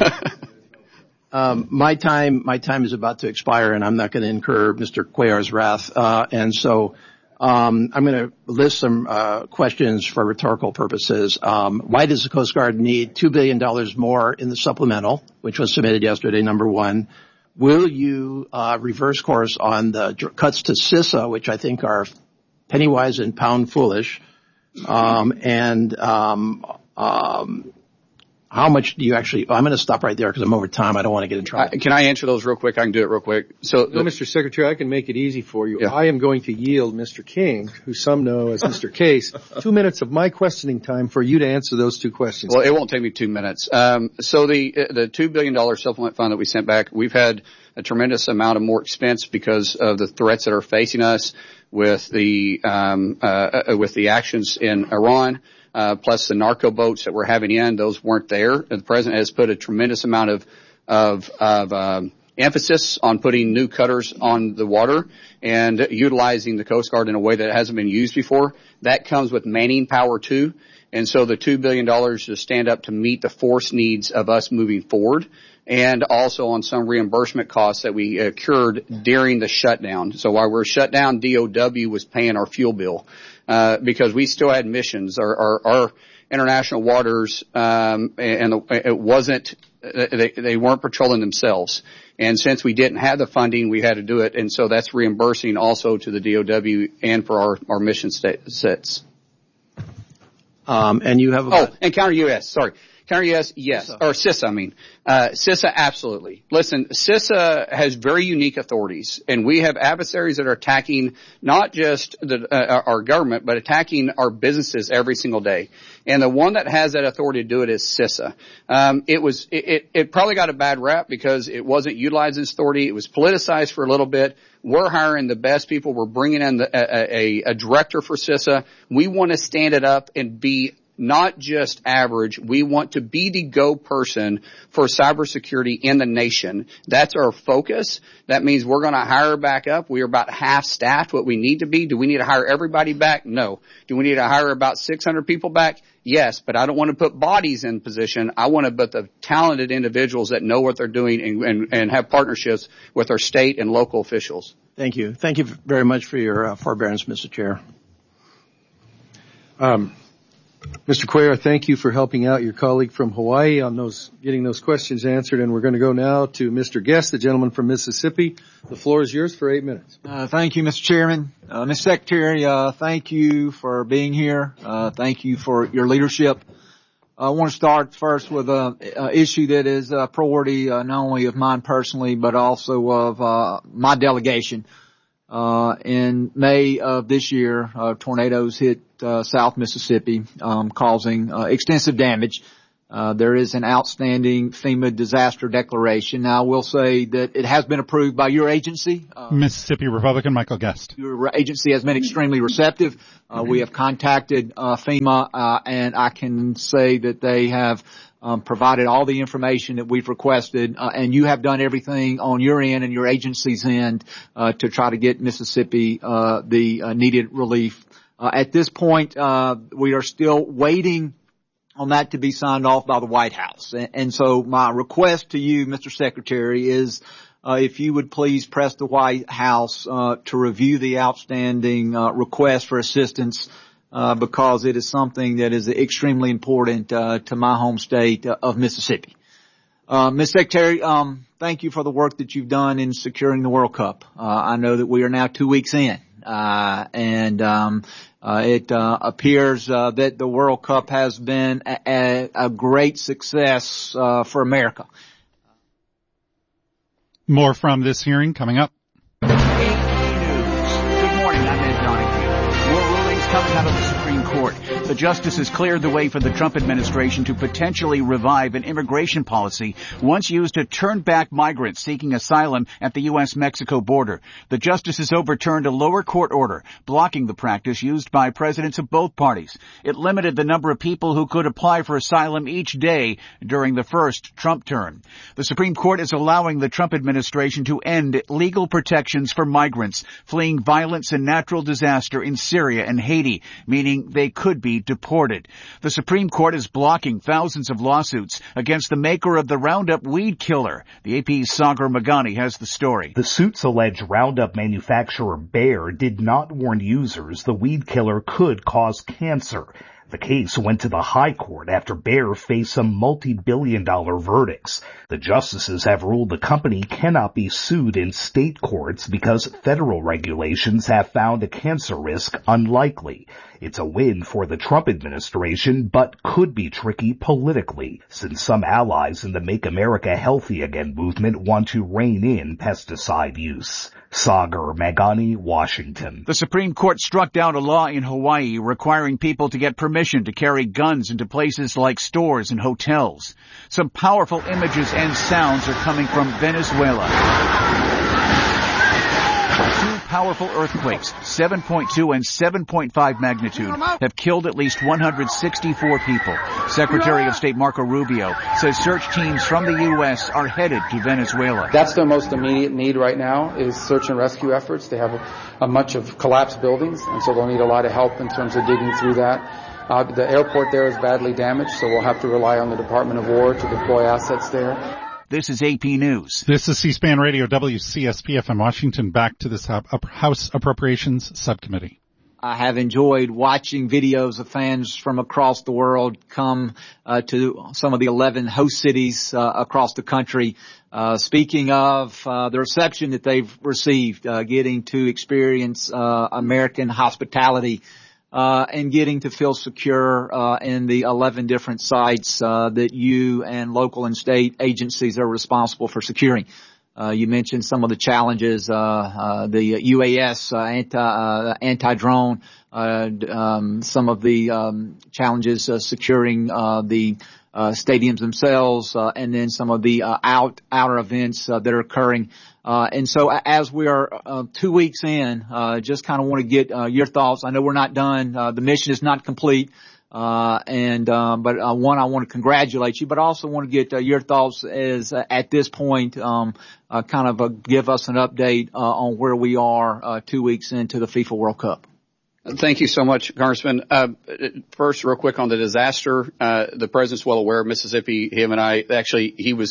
Um, my time, my time is about to expire and I'm not going to incur Mister Cuellar's wrath. Uh, and so, um, I'm going to list some, uh, questions for rhetorical purposes. Um, why does the Coast Guard need two billion dollars more in the supplemental, which was submitted yesterday, number one? Will you, uh, reverse course on the cuts to CISA, which I think are penny wise and pound foolish? Um, and, um, um, how much do you actually, I'm going to stop right there because I'm over time. I don't want to get in trouble. Uh, can I answer those real quick? I can do it real quick. So, no, Mister Secretary, I can make it easy for you. Yeah. I am going to yield Mister King, who some know as Mister Case, two minutes of my questioning time for you to answer those two questions. Well, it won't take me two minutes. Um, so the, the two billion dollars supplement fund that we sent back, we've had a tremendous amount of more expense because of the threats that are facing us with the, um, uh, with the actions in Iran. Uh, plus the narco boats that we're having in, those weren't there. The President has put a tremendous amount of, of, of, um, emphasis on putting new cutters on the water and utilizing the Coast Guard in a way that hasn't been used before. That comes with manning power too. And so the two billion dollars to stand up to meet the force needs of us moving forward and also on some reimbursement costs that we incurred during the shutdown. So while we're shut down, D O W was paying our fuel bill. Uh, because we still had missions. Our, our, our international waters, um, and the, it wasn't, they, they weren't patrolling themselves. And since we didn't have the funding, we had to do it. And so that's reimbursing also to the D O W and for our, our mission sets. Um, and you have about- Oh, and counter U S, sorry. Counter U S, yes. Or CISA, I mean. Uh, CISA, absolutely. Listen, CISA has very unique authorities, and we have adversaries that are attacking not just the, uh, our government, but attacking our businesses every single day. And the one that has that authority to do it is CISA. Um, it was, it, it, it probably got a bad rap because it wasn't utilized as authority. It was politicized for a little bit. We're hiring the best people. We're bringing in the, a, a, a director for CISA. We want to stand it up and be not just average. We want to be the go person for cybersecurity in the nation. That's our focus. That means we're going to hire back up. We are about half staffed what we need to be. Do we need to hire everybody back? No. Do we need to hire about six hundred people back? Yes, but I don't want to put bodies in position. I want to put the talented individuals that know what they're doing and, and, and have partnerships with our state and local officials. Thank you. Thank you very much for your uh, forbearance, Mister Chair. Um, Mister Cuellar, thank you for helping out your colleague from Hawaii on those, getting those questions answered. And we're going to go now to Mister Guest, the gentleman from Mississippi. The floor is yours for eight minutes. Uh, thank you, Mister Chairman. Uh, Mister Secretary, uh, thank you for being here. Uh, thank you for your leadership. I want to start first with an issue that is a priority uh, not only of mine personally, but also of uh, my delegation. Uh, in May of this year, uh, tornadoes hit uh, South Mississippi, um, causing uh, extensive damage. Uh, there is an outstanding FEMA disaster declaration. Now, I will say that it has been approved by your agency. Uh, Mississippi Republican Michael Guest. Your agency has been extremely receptive. Uh, we have contacted uh, FEMA, uh, and I can say that they have um, provided all the information that we've requested, uh, and you have done everything on your end and your agency's end uh, to try to get Mississippi uh, the uh, needed relief. Uh, at this point, uh, we are still waiting on that to be signed off by the White House. And, and so my request to you, Mister Secretary, is uh, if you would please press the White House uh, to review the outstanding uh, request for assistance uh, because it is something that is extremely important uh, to my home state uh, of Mississippi. Uh, Miz Secretary, um, thank you for the work that you've done in securing the World Cup. Uh, I know that we are now two weeks in, uh, and um, Uh, it uh, appears uh, that the World Cup has been a, a, a great success uh, for America. More from this hearing coming up. Good morning, I'm Ed Donahue. More rulings coming out of the Supreme Court. The justices cleared the way for the Trump administration to potentially revive an immigration policy once used to turn back migrants seeking asylum at the U S Mexico border. The justices overturned a lower court order blocking the practice used by presidents of both parties. It limited the number of people who could apply for asylum each day during the first Trump term. The Supreme Court is allowing the Trump administration to end legal protections for migrants fleeing violence and natural disaster in Syria and Haiti, meaning they could be deported. The Supreme Court is blocking thousands of lawsuits against the maker of the Roundup weed killer. The A P's Sagar Magani has the story. The suits allege Roundup manufacturer Bayer did not warn users the weed killer could cause cancer. The case went to the High Court after Bayer faced some multi-billion dollar verdicts. The justices have ruled the company cannot be sued in state courts because federal regulations have found a cancer risk unlikely. It's a win for the Trump administration, but could be tricky politically, since some allies in the Make America Healthy Again movement want to rein in pesticide use. Sagar Magani, Washington. The Supreme Court struck down a law in Hawaii requiring people to get permission to carry guns into places like stores and hotels. Some powerful images and sounds are coming from Venezuela. Two powerful earthquakes, seven point two and seven point five magnitude, have killed at least one hundred sixty-four people. Secretary of State Marco Rubio says search teams from the U S are headed to Venezuela. That's their most immediate need right now is search and rescue efforts. They have a, a much of collapsed buildings, and so they'll need a lot of help in terms of digging through that. Uh, the airport there is badly damaged, so we'll have to rely on the Department of War to deploy assets there. This is A P News. This is C-SPAN Radio, W C S P F M Washington. Back to this House Appropriations Subcommittee. I have enjoyed watching videos of fans from across the world come uh, to some of the eleven host cities uh, across the country. Uh, speaking of uh, the reception that they've received, uh, getting to experience uh, American hospitality. Uh, and getting to feel secure, uh, in the eleven different sites, uh, that you and local and state agencies are responsible for securing. Uh, you mentioned some of the challenges, uh, uh, the U A S, uh, anti, uh, anti-drone, uh, um, some of the, um, challenges, uh, securing, uh, the, uh, stadiums themselves, uh, and then some of the, uh, out, outer events, uh, that are occurring. Uh, and so as we are, uh, two weeks in, uh, just kind of want to get, uh, your thoughts. I know we're not done. Uh, the mission is not complete. Uh, and, um, but, uh, one, I want to congratulate you, but I also want to get, uh, your thoughts as, uh, at this point, um, uh, kind of, uh, give us an update, uh, on where we are, uh, two weeks into the FIFA World Cup. Thank you so much, Congressman. Uh, first, real quick on the disaster, uh, the president's well aware of Mississippi. Him and I, actually, he was,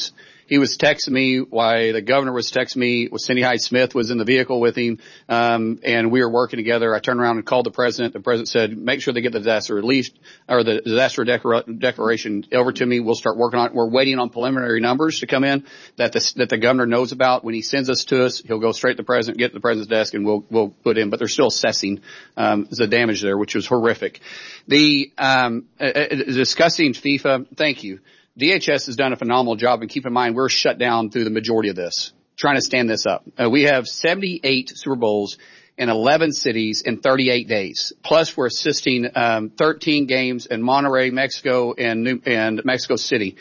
He was texting me while the governor was texting me. Cindy Hyde-Smith was in the vehicle with him, um, and we were working together. I turned around and called the president. The president said, make sure they get the disaster released, or the disaster declara- declaration over to me. We'll start working on it. We're waiting on preliminary numbers to come in that the, that the governor knows about. When he sends us to us, he'll go straight to the president, get to the president's desk, and we'll, we'll put in. But they're still assessing, um, the damage there, which was horrific. The, um, uh, discussing FIFA, thank you. D H S has done a phenomenal job, and keep in mind, we're shut down through the majority of this, trying to stand this up. Uh, we have seventy-eight Super Bowls in eleven cities in thirty-eight days. Plus, we're assisting um, thirteen games in Monterrey, Mexico, and, New- and Mexico City.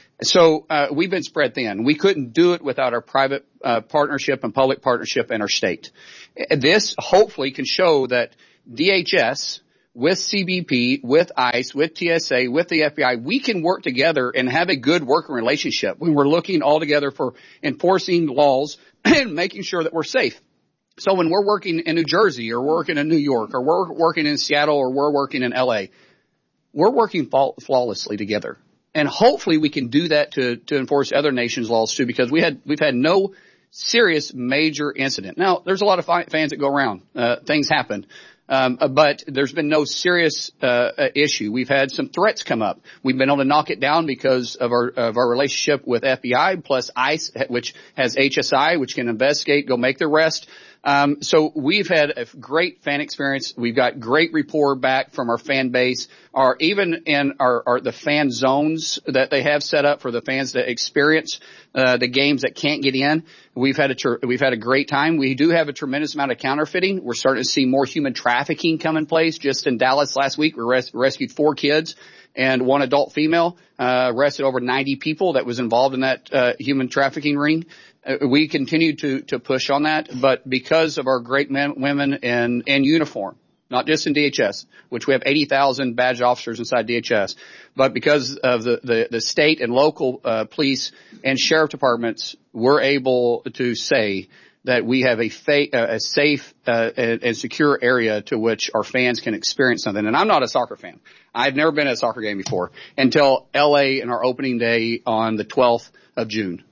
So uh, we've been spread thin. We couldn't do it without our private uh, partnership and public partnership in our state. This hopefully can show that D H S, with C B P, with ICE, with T S A, with the F B I, we can work together and have a good working relationship when we're looking all together for enforcing laws and making sure that we're safe. So when we're working in New Jersey, or we're working in New York, or we're working in Seattle, or we're working in L A, we're working flawlessly together. And hopefully we can do that to, to enforce other nations' laws too, because we had, we've had no serious major incident. Now, there's a lot of fi- fans that go around. Uh, things happen. Um, but there's been no serious uh, issue. We've had some threats come up. We've been able to knock it down because of our of our relationship with F B I plus ICE, which has H S I, which can investigate, go make the arrest. Um, so we've had a great fan experience. We've got great rapport back from our fan base, or even in our, our the fan zones that they have set up for the fans to experience uh, the games that can't get in. We've had a tr- we've had a great time. We do have a tremendous amount of counterfeiting. We're starting to see more human trafficking come in place. Just in Dallas last week, we res- rescued four kids and one adult female, uh, arrested over ninety people that was involved in that uh, human trafficking ring. Uh, we continue to, to push on that, but because of our great men, women in, in uniform, not just in D H S, which we have eighty thousand badged officers inside D H S, but because of the, the, the state and local uh, police and sheriff departments, we're able to say that we have a, fa- a safe uh, and, and secure area to which our fans can experience something. And I'm not a soccer fan. I've never been at a soccer game before until L A and our opening day on the twelfth of June.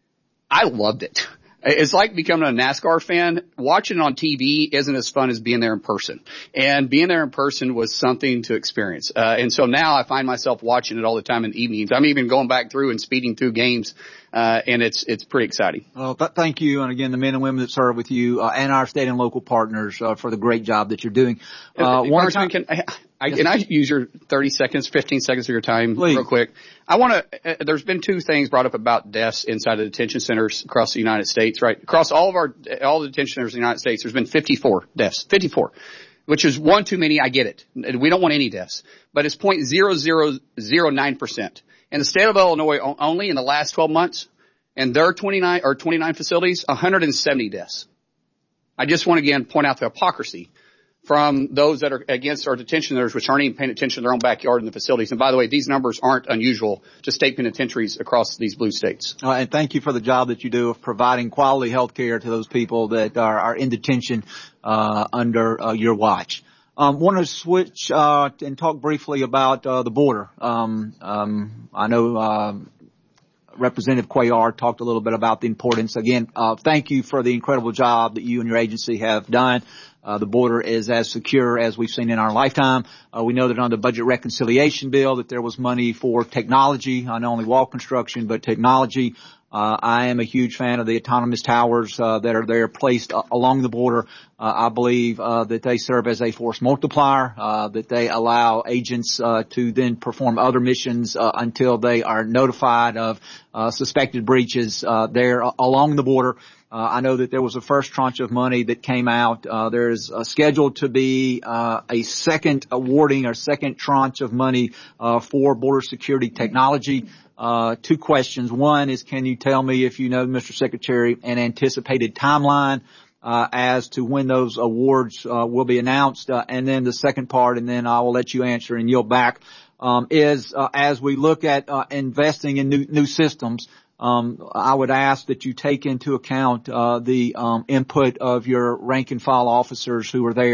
I loved it. It's like becoming a NASCAR fan. Watching it on T V isn't as fun as being there in person. And being there in person was something to experience. Uh, and so now I find myself watching it all the time in the evenings. I'm even going back through and speeding through games. Uh, and it's, it's pretty exciting. Well, th- thank you. And again, the men and women that serve with you, uh, and our state and local partners, uh, for the great job that you're doing. Uh, one time, can I, I, can I use your thirty seconds, fifteen seconds of your time Please. real quick? I want to, uh, there's been two things brought up about deaths inside of detention centers across the United States, right? Across all of our, all the detention centers in the United States, there's been fifty-four deaths, fifty-four, which is one too many. I get it. We don't want any deaths, but it's zero point zero zero zero nine percent. In the state of Illinois only in the last twelve months, and their twenty-nine or twenty-nine facilities, one hundred seventy deaths. I just want to again point out the hypocrisy from those that are against our detention centers, which aren't even paying attention to their own backyard in the facilities. And by the way, these numbers aren't unusual to state penitentiaries across these blue states. Uh, and thank you for the job that you do of providing quality health care to those people that are, are in detention uh, under uh, your watch. Um, want to switch uh, and talk briefly about uh, the border. Um, um, I know uh, Representative Cuellar talked a little bit about the importance. Again, uh, thank you for the incredible job that you and your agency have done. Uh, the border is as secure as we've seen in our lifetime. Uh, we know that on the budget reconciliation bill that there was money for technology, uh, not only wall construction, but technology. Uh, I am a huge fan of the autonomous towers uh, that are there placed uh, along the border. Uh, I believe uh, that they serve as a force multiplier, uh, that they allow agents uh, to then perform other missions uh, until they are notified of uh, suspected breaches uh, there uh, along the border. Uh, I know that there was a first tranche of money that came out. Uh, there's uh, scheduled to be uh, a second awarding or second tranche of money uh, for border security technology. Uh, two questions. One is, can you tell me, if you know, Mister Secretary, an anticipated timeline uh, as to when those awards uh, will be announced? Uh, and then the second part, and then I will let you answer and yield back, um, is uh, as we look at uh, investing in new, new systems, Um, I would ask that you take into account uh, the um, input of your rank and file officers who are there,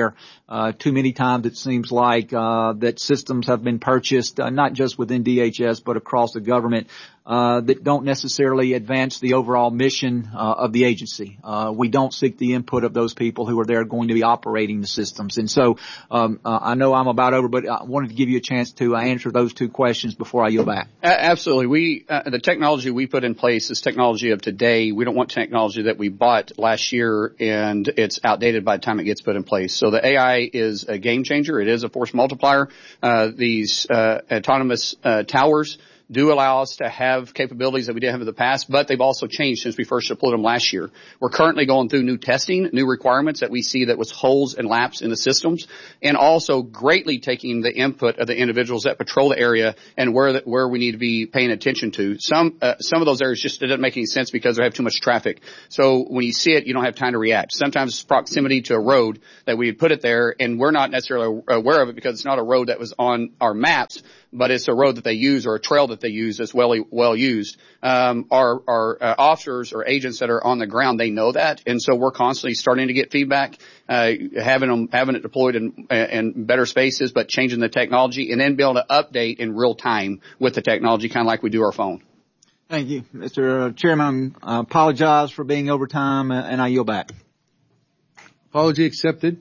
Uh, too many times it seems like uh, that systems have been purchased, uh, not just within D H S, but across the government, uh, that don't necessarily advance the overall mission uh, of the agency. Uh, we don't seek the input of those people who are there going to be operating the systems. And so um, uh, I know I'm about over, but I wanted to give you a chance to uh, answer those two questions before I yield back. Absolutely. We uh, the technology we put in place is technology of today. We don't want technology that we bought last year and it's outdated by the time it gets put in place. So the A I is a game changer. It is a force multiplier. Uh, these uh, autonomous uh, towers do allow us to have capabilities that we didn't have in the past, but they've also changed since we first deployed them last year. We're currently going through new testing, new requirements that we see that was holes and laps in the systems, and also greatly taking the input of the individuals that patrol the area and where the, where we need to be paying attention to. Some uh, some of those areas just it doesn't make any sense because they have too much traffic. So when you see it, you don't have time to react. Sometimes it's proximity to a road that we put it there, and we're not necessarily aware of it because it's not a road that was on our maps, but it's a road that they use or a trail that they use that's well, well used. Um, our, our uh, officers or agents that are on the ground, they know that. And so we're constantly starting to get feedback, uh, having them, having it deployed in, in better spaces, but changing the technology and then be able to update in real time with the technology, kind of like we do our phone. Thank you, Mister Chairman. I apologize for being over time, and I yield back. Apology accepted.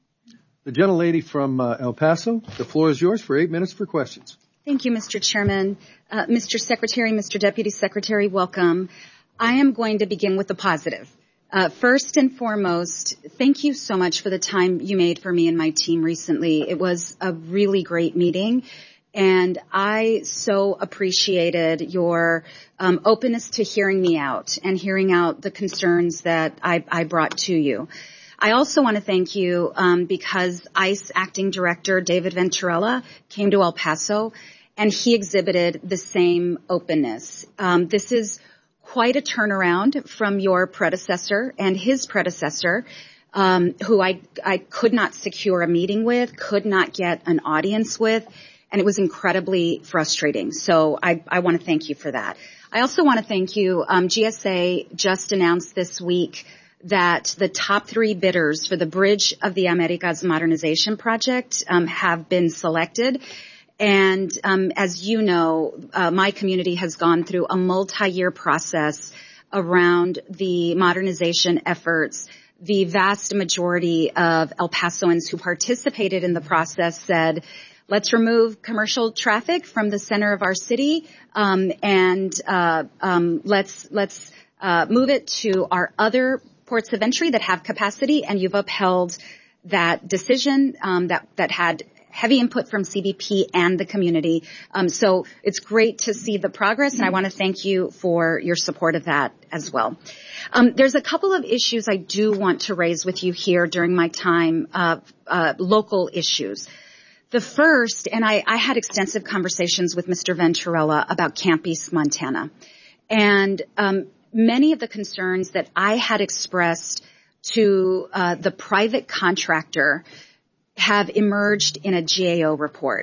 The gentlelady from uh, El Paso, the floor is yours for eight minutes for questions. Thank you, Mister Chairman. Uh, Mister Secretary, Mister Deputy Secretary, welcome. I am going to begin with the positive. Uh, first and foremost, thank you so much for the time you made for me and my team recently. It was a really great meeting, and I so appreciated your um, openness to hearing me out and hearing out the concerns that I, I brought to you. I also want to thank you um, because ICE Acting Director David Venturella came to El Paso, and he exhibited the same openness. Um, this is quite a turnaround from your predecessor and his predecessor, um, who I, I could not secure a meeting with, could not get an audience with, and it was incredibly frustrating. So I, I want to thank you for that. I also want to thank you. Um, G S A just announced this week that the top three bidders for the Bridge of the Americas modernization project um, have been selected. And um, as you know, uh, my community has gone through a multi-year process around the modernization efforts. The vast majority of El Pasoans who participated in the process said, let's remove commercial traffic from the center of our city um, and uh, um, let's let's uh, move it to our other ports of entry that have capacity, and you've upheld that decision um, that that had heavy input from C B P and the community. Um, so it's great to see the progress, and I want to thank you for your support of that as well. Um, there's a couple of issues I do want to raise with you here during my time, uh, uh, local issues. The first, and I, I had extensive conversations with Mister Venturella about Camp East, Montana, and um, many of the concerns that I had expressed to uh, the private contractor have emerged in a G A O report.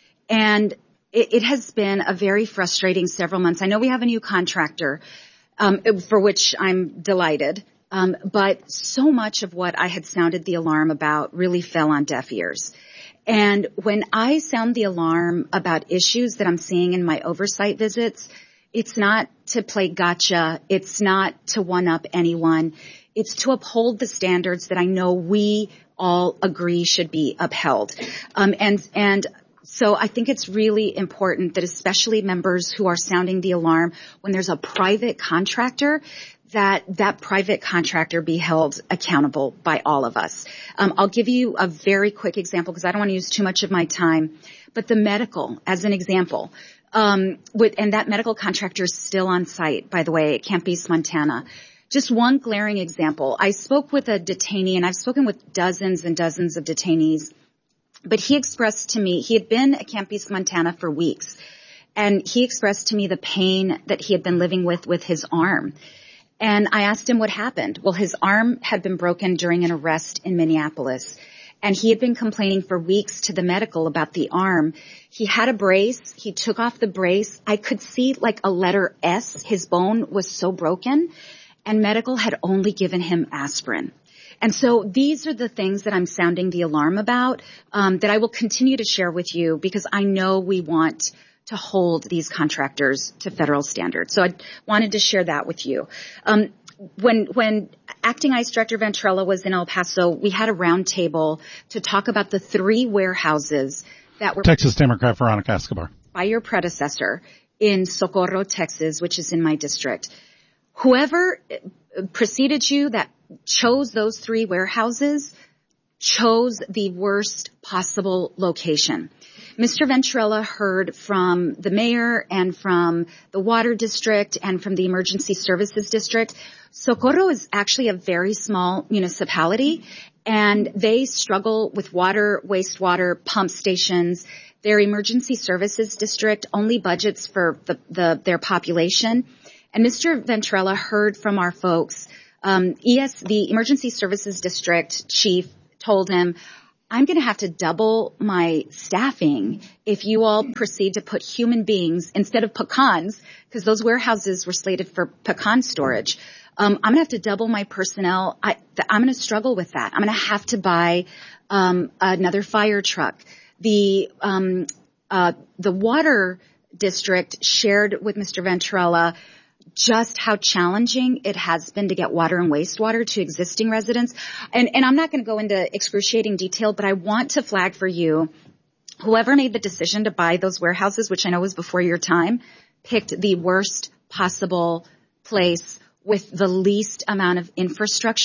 And it, it has been a very frustrating several months. I know we have a new contractor, um, for which I'm delighted, um, but so much of what I had sounded the alarm about really fell on deaf ears. And when I sound the alarm about issues that I'm seeing in my oversight visits, it's not to play gotcha. It's not to one-up anyone. It's to uphold the standards that I know we all agree should be upheld. Um, and, and so I think it's really important that especially members who are sounding the alarm when there's a private contractor, that that private contractor be held accountable by all of us. Um, I'll give you a very quick example because I don't want to use too much of my time, but the medical as an example. Um, with, and that medical contractor is still on site, by the way, at Camp East, Montana. Just one glaring example. I spoke with a detainee, and I've spoken with dozens and dozens of detainees, but he expressed to me, he had been at Camp East, Montana for weeks, and he expressed to me the pain that he had been living with with his arm. And I asked him what happened. Well, his arm had been broken during an arrest in Minneapolis. And he had been complaining for weeks to the medical about the arm. He had a brace. He took off the brace. I could see like a letter S. His bone was so broken. And medical had only given him aspirin. And so these are the things that I'm sounding the alarm about, um, that I will continue to share with you because I know we want to hold these contractors to federal standards. So I wanted to share that with you. Um, when, when Acting ICE Director Ventrella was in El Paso, we had a roundtable to talk about the three warehouses that were Texas Democrat Veronica Escobar by your predecessor in Socorro, Texas, which is in my district. Whoever preceded you that chose those three warehouses chose the worst possible location. Mister Ventrella heard from the mayor and from the water district and from the emergency services district. Socorro is actually a very small municipality, and they struggle with water, wastewater, pump stations. Their emergency services district only budgets for the, the, their population. And Mister Ventrella heard from our folks. Um, E S, the emergency services district chief told him, I'm going to have to double my staffing if you all proceed to put human beings instead of pecans, because those warehouses were slated for pecan storage. Um, I'm going to have to double my personnel. I, th- I'm going to struggle with that. I'm going to have to buy um, another fire truck. The um, uh, the water district shared with Mister Ventrella just how challenging it has been to get water and wastewater to existing residents. And, and I'm not going to go into excruciating detail, but I want to flag for you, whoever made the decision to buy those warehouses, which I know was before your time, picked the worst possible place with the least amount of infrastructure